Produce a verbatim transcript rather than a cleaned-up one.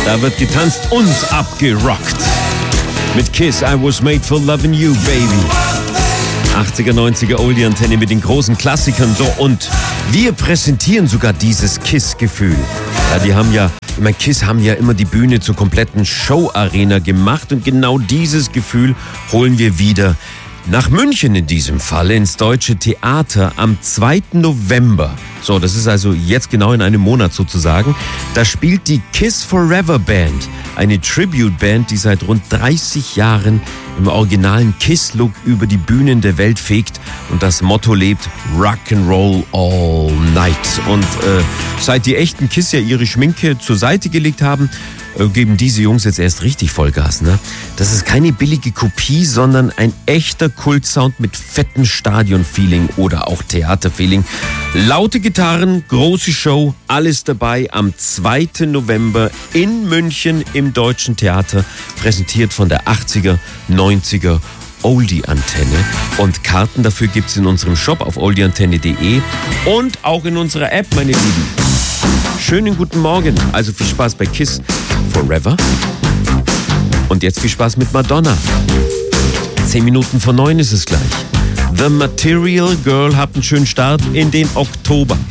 Da wird getanzt und abgerockt. Mit Kiss, I was made for loving you, baby. achtziger, neunziger Oldie-Antenne mit den großen Klassikern. So, und wir präsentieren sogar dieses Kiss-Gefühl. Ja, die haben ja, ich meine, Kiss haben ja immer die Bühne zur kompletten Show-Arena gemacht. Und genau dieses Gefühl holen wir wieder nach München in diesem Fall, ins Deutsche Theater am zweiten November. So, das ist also jetzt genau in einem Monat sozusagen. Da spielt die Kiss Forever Band, eine Tribute-Band, die seit rund dreißig Jahren im originalen Kiss-Look über die Bühnen der Welt fegt und das Motto lebt: Rock'n'Roll all night. Und äh, seit die echten Kiss ja ihre Schminke zur Seite gelegt haben, äh, geben diese Jungs jetzt erst richtig Vollgas. Ne? Das ist keine billige Kopie, sondern ein echter Kultsound mit fettem Stadion-Feeling oder auch Theater-Feeling. Laute Gitarren, große Show, alles dabei am zweiten November in München im Deutschen Theater, präsentiert von der achtziger, neunziger Oldie-Antenne. Und Karten dafür gibt es in unserem Shop auf oldie antenne punkt de und auch in unserer App, meine Lieben. Schönen guten Morgen, also viel Spaß bei Kiss Forever. Und jetzt viel Spaß mit Madonna. Zehn Minuten vor neun ist es gleich. The Material Girl, habt einen schönen Start in den Oktober.